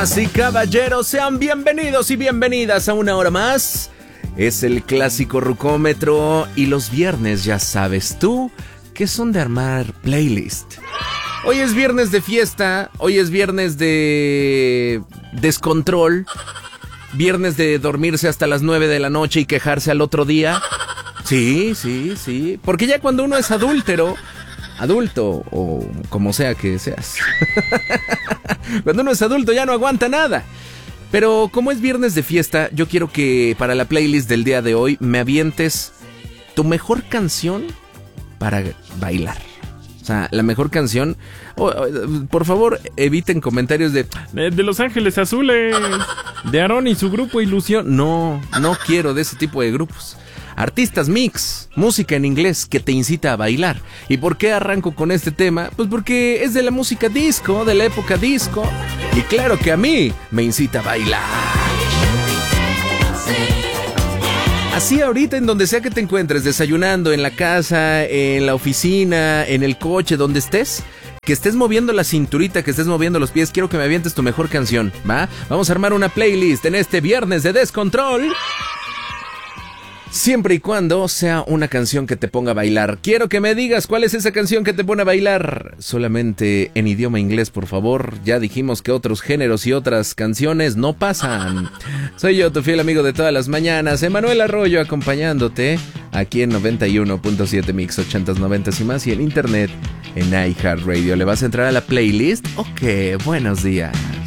Damas y caballeros, sean bienvenidos y bienvenidas a una hora más. Es el clásico Rucómetro y los viernes ya sabes tú que son de armar playlist. Hoy es viernes de fiesta, hoy es viernes de descontrol, viernes de dormirse hasta las 9 de la noche y quejarse al otro día. Sí, porque ya cuando uno es adulto o como sea que seas, cuando uno es adulto ya no aguanta nada. Pero como es viernes de fiesta, yo quiero que para la playlist del día de hoy me avientes tu mejor canción para bailar. O sea, la mejor canción. Por favor, eviten comentarios de Los Ángeles Azules, de Aarón y su grupo Ilusión. No quiero de ese tipo de grupos. Artistas mix, música en inglés que te incita a bailar. ¿Y por qué arranco con este tema? Pues porque es de la música disco, de la época disco. Y claro que a mí me incita a bailar. Así ahorita en donde sea que te encuentres, desayunando, en la casa, en la oficina, en el coche, donde estés, que estés moviendo la cinturita, que estés moviendo los pies, quiero que me avientes tu mejor canción, ¿va? Vamos a armar una playlist en este viernes de descontrol. Siempre y cuando sea una canción que te ponga a bailar. Quiero que me digas cuál es esa canción que te pone a bailar. Solamente en idioma inglés, por favor. Ya dijimos que otros géneros y otras canciones no pasan. Soy yo, tu fiel amigo de todas las mañanas, Emanuel Arroyo, acompañándote aquí en 91.7 Mix 80s, 90s y más, y en internet en iHeartRadio. ¿Le vas a entrar a la playlist? Ok, buenos días.